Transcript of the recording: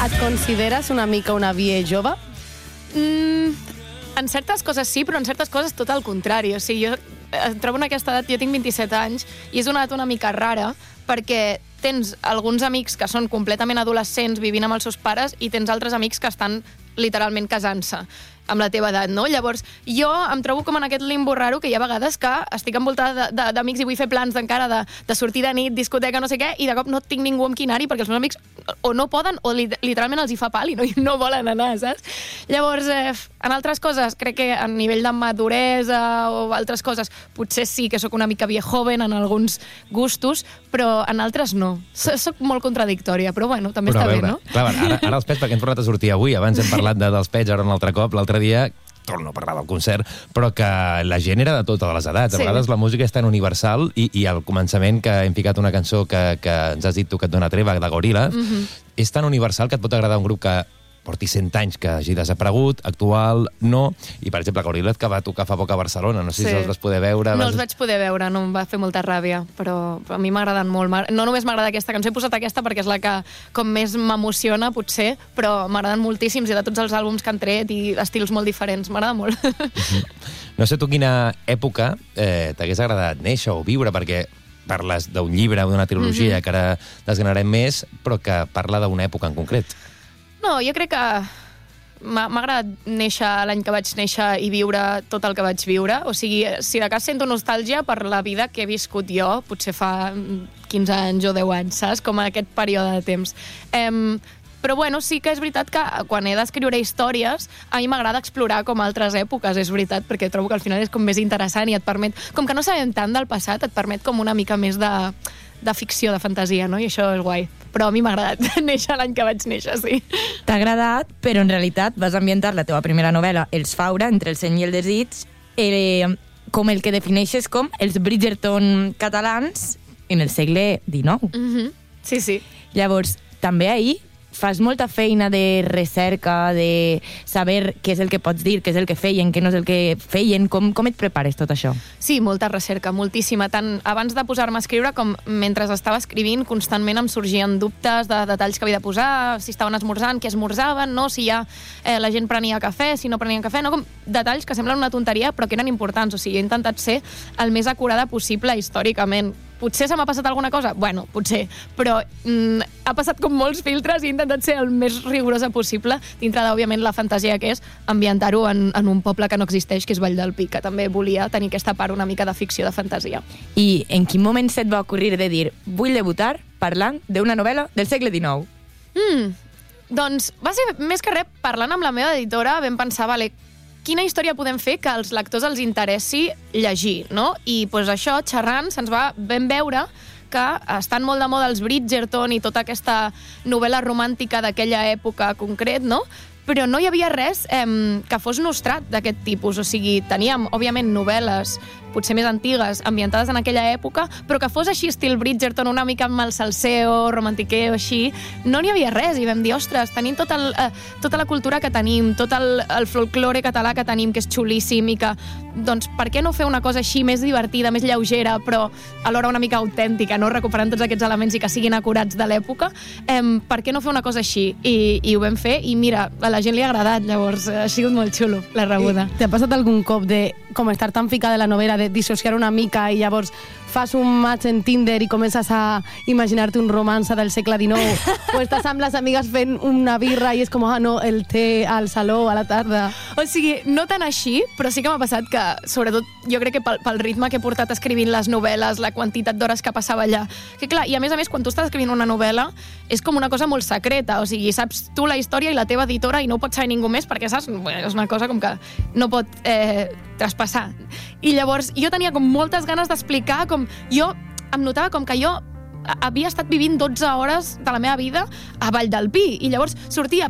Et consideres una mica una vie jove? En certes coses sí, però en certes coses tot el contrari. O sigui, jo em trobo en aquesta edat, jo tinc 27 anys, i és una edat una mica rara, perquè tens alguns amics que són completament adolescents vivint amb els seus pares i tens altres amics que estan literalment casant-se amb la teva edat, no? Llavors, jo em trobo com en aquest limbo raro que hi ha vegades que estic envoltada d'amics i vull fer plans encara de sortir de nit, discoteca, no sé què, i de cop no tinc ningú amb qui anar-hi perquè els meus amics o no poden o literalment els hi fa pal i no volen anar, saps? Llavors, en altres coses, crec que a nivell de maduresa o altres coses, potser sí que sóc una mica viejoven en alguns gustos, però en altres no. Soc molt contradictòria, però bueno, també està bé, no? Clar, ara els pets, perquè hem tornat a sortir avui, abans hem parlat dels pets, ara un altre cop, l'altre dia torno a parlar del concert, però que la gent era de totes les edats. A vegades la música és tan universal i al començament que hem ficat una cançó que ens has dit tu que et dona treva, de Gorillaz, és tan universal que et pot agradar un grup que porti 100 anys que hagi desaparegut, actual, no. I, per exemple, Gorillaz, que va tocar fa poc a Barcelona. No sé si els vas poder veure. No els vaig poder veure, no em va fer molta ràbia, però a mi m'agraden molt. No només m'agrada aquesta cançó, he posat aquesta perquè és la que com més m'emociona, potser, però m'agraden moltíssims i de tots els àlbums que han tret i estils molt diferents. M'agrada molt. No sé tu quina època t'hagués agradat néixer o viure, perquè parles d'un llibre o d'una trilogia que ara desgranarem més, però que parla d'una època en concret. No, jo crec que m'ha agradat néixer l'any que vaig néixer i viure tot el que vaig viure. O sigui, si de cas sento nostàlgia per la vida que he viscut jo, potser fa 15 anys o 10 anys, saps? Com en aquest període de temps. Però bueno, sí que és veritat que quan he d'escriure històries, a mi m'agrada explorar com altres èpoques, és veritat, perquè trobo que al final és com més interessant i et permet, com que no sabem tant del passat, et permet com una mica més de ficció, de fantasia, no? I això és guai. Però a mi m'ha agradat néixer l'any que vaig néixer, sí. T'ha agradat, però en realitat vas ambientar la teva primera novel·la, Els Faura, entre el seny i el desig, com el que defineixes com els Bridgerton catalans en el segle XIX. Sí, sí. Llavors, també ahir fas molta feina de recerca, de saber què és el que pots dir, què és el que feien, què no és el que feien. Com et prepares tot això? Sí, molta recerca, moltíssima. Tant abans de posar-me a escriure com mentre estava escrivint, constantment em sorgien dubtes de detalls que havia de posar, si estaven esmorzant, què esmorzaven, no? Si ja la gent prenia cafè, si no prenien cafè, no? Com detalls que semblen una tonteria però que eren importants. O sigui, he intentat ser el més acurada possible històricament. Potser se m'ha passat alguna cosa? Bueno, potser. Però ha passat com molts filtres i he intentat ser el més rigorosa possible dintre d'òbviament la fantasia que és ambientar-ho en un poble que no existeix, que és Vall del Pi, que també volia tenir aquesta part una mica de ficció, de fantasia. I en quin moment se't va ocorrir de dir vull debutar parlant d'una novel·la del segle XIX? Doncs va ser més que res parlant amb la meva editora, vam pensar, vale, quina història podem fer que als lectors els interessi llegir, no? I doncs això, xerrant, vam veure que estan molt de moda els Bridgerton i tota aquesta novel·la romàntica d'aquella època concret, no? Però no hi havia res que fos nostrat d'aquest tipus. O sigui, teníem, òbviament, novel·les potser més antigues, ambientades en aquella època, però que fos així estil Bridgerton, una mica amb el salseo, romantiqueo, així, no n'hi havia res. I vam dir, ostres, tenim tota la cultura que tenim, tot el folklore català que tenim, que és xulíssim, i que, doncs, per què no fer una cosa així més divertida, més lleugera, però alhora una mica autèntica, no? Recuperant tots aquests elements i que siguin acurats de l'època? Per què no fer una cosa així? I ho vam fer, i mira, a la gent li ha agradat, llavors ha sigut molt xulo la rebuda. T'ha passat algun cop de com estar tan ficada en la novel·la, de dissociar una mica i llavors fas un match en Tinder i comences a imaginar-te un romança del segle XIX o estàs amb les amigues fent una birra i és com, no, el té al saló a la tarda? O sigui, no tan així, però sí que m'ha passat que, sobretot, jo crec que pel ritme que he portat escrivint les novel·les, la quantitat d'hores que passava allà, que clar, i a més, quan tu estàs escrivint una novel·la és com una cosa molt secreta, o sigui, saps tu la història i la teva editora i no ho pot saber ningú més perquè, saps, és una cosa com que no pot traspassar. I llavors jo tenia com moltes ganes d'explicar com jo em notava com que jo havia estat vivint 12 hores de la meva vida a Vall del Pi i llavors sortia